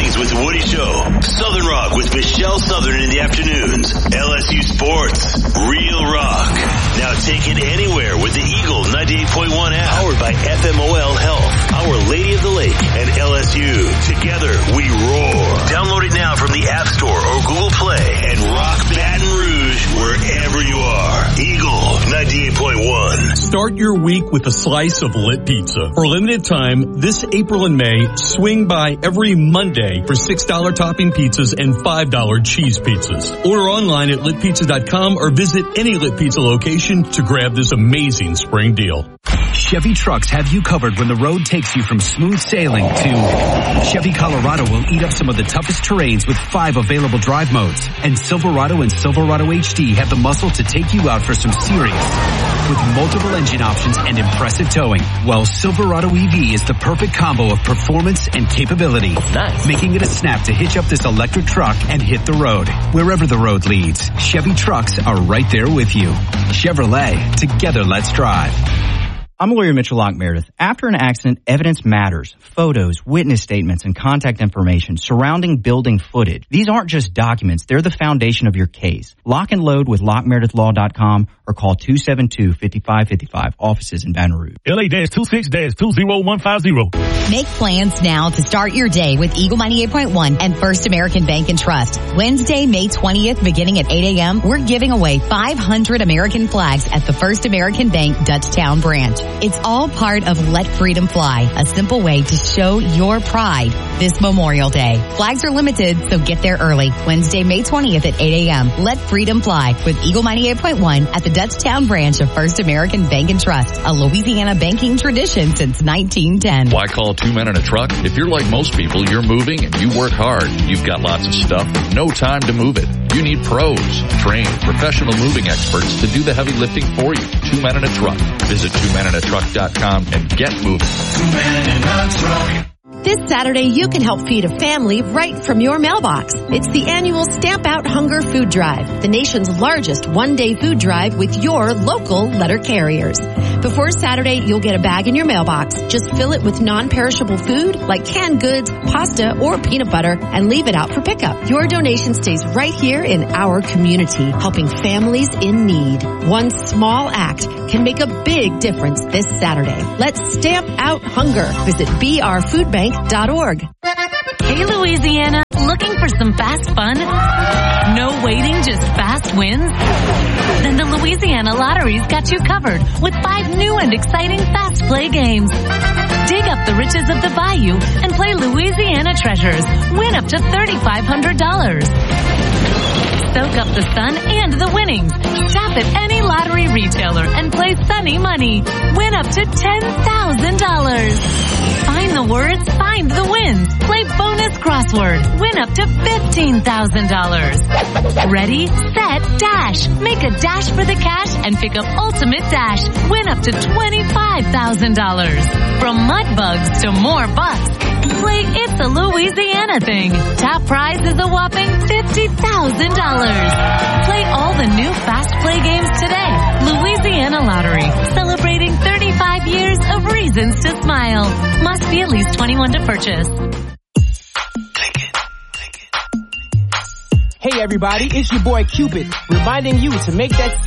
Mornings with Woody Show. Southern Rock with Michelle Southern in the afternoons. LSU Sports. Real rock. Now taken anywhere with the Eagle 98.1 app. Powered by FMOL Health. Our Lady of the Lake and LSU. Together we roar. Download it now from the App Store or Google Play and rock Baton Rouge wherever you are. Eagle 98.1. Start your week with a slice of Lit Pizza. For a limited time, this April and May, swing by every Monday for $6 topping pizzas and $5 cheese pizzas. Order online at litpizza.com or visit any Lit Pizza location to grab this amazing spring deal. Chevy trucks have you covered when the road takes you from smooth sailing to Chevy Colorado will eat up some of the toughest terrains with 5 available drive modes. And Silverado and Silverado HD have the muscle to take you out for some serious. With multiple engine options and impressive towing. Well, Silverado EV is the perfect combo of performance and capability. Nice. Making it a snap to hitch up this electric truck and hit the road. Wherever the road leads, Chevy trucks are right there with you. Chevrolet, together let's drive. I'm lawyer Mitchell Locke Meredith. After an accident, evidence matters. Photos, witness statements, and contact information surrounding building footage. These aren't just documents. They're the foundation of your case. Lock and load with LockMeredithLaw.com or call 272-5555. Offices in Baton Rouge. LA-26-20150. Make plans now to start your day with Eagle 98.1 and First American Bank and Trust. Wednesday, May 20th, beginning at 8 a.m., we're giving away 500 American flags at the First American Bank Dutchtown branch. It's all part of Let Freedom Fly, a simple way to show your pride this Memorial Day. Flags are limited, so get there early. Wednesday, May 20th at 8 a.m. Let Freedom Fly with Eagle 98.1 at the Dutchtown branch of First American Bank and Trust, a Louisiana banking tradition since 1910. Why call 2 men in a truck? If you're like most people, you're moving and you work hard. You've got lots of stuff, no time to move it. You need pros, trained, professional moving experts to do the heavy lifting for you. 2 men in a truck. Visit 2meninatruck.com and get moving. 2 men in a truck. This Saturday, you can help feed a family right from your mailbox. It's the annual Stamp Out Hunger Food Drive, the nation's largest one-day food drive with your local letter carriers. Before Saturday, you'll get a bag in your mailbox. Just fill it with non-perishable food like canned goods, pasta, or peanut butter, and leave it out for pickup. Your donation stays right here in our community, helping families in need. One small act can make a big difference this Saturday. Let's stamp out hunger. Visit brfoodbank.org. Hey, Louisiana, looking for some fast fun? No waiting, just fast wins? Then the Louisiana Lottery's got you covered with 5 new and exciting fast play games. Dig up the riches of the bayou and play Louisiana Treasures. Win up to $3,500. Soak up the sun and the winnings. Shop at any lottery retailer and play Sunny Money. Win up to $10,000. Find the words, find the wins. Play bonus crossword. Win up to $15,000. Ready, set, dash. Make a dash for the cash and pick up Ultimate Dash. Win up to $25,000. From mud bugs to more bucks. Play It's a Louisiana Thing. Top prize is a whopping $50,000. Play all the new fast play games today. Louisiana Lottery, celebrating 35 years of reasons to smile. Must be at least 21 to purchase. Hey everybody, it's your boy Cupid, reminding you to make that